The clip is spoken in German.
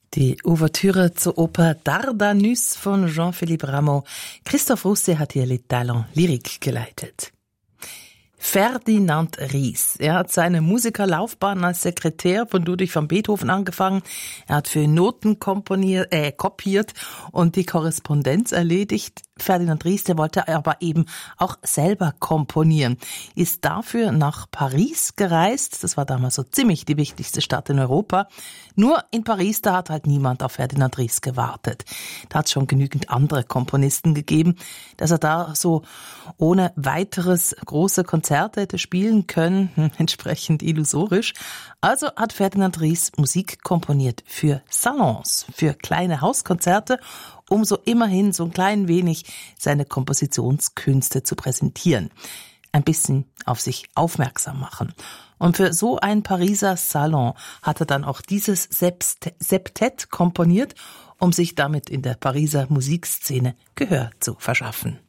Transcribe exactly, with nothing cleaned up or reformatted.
Die Ouvertüre zur Oper Dardanus von Jean-Philippe Rameau. Christoph Russe hat hier Les Talents Lyriques geleitet. Ferdinand Ries. Er hat seine Musikerlaufbahn als Sekretär von Ludwig van Beethoven angefangen. Er hat für Noten komponiert, äh, kopiert und die Korrespondenz erledigt. Ferdinand Ries, der wollte aber eben auch selber komponieren. Ist dafür nach Paris gereist. Das war damals so ziemlich die wichtigste Stadt in Europa. Nur in Paris, da hat halt niemand auf Ferdinand Ries gewartet. Da hat es schon genügend andere Komponisten gegeben, dass er da so ohne weiteres große Konzerte hätte spielen können, entsprechend illusorisch. Also hat Ferdinand Ries Musik komponiert für Salons, für kleine Hauskonzerte, um so immerhin so ein klein wenig seine Kompositionskünste zu präsentieren. Ein bisschen auf sich aufmerksam machen. Und für so ein Pariser Salon hat er dann auch dieses Septett komponiert, um sich damit in der Pariser Musikszene Gehör zu verschaffen.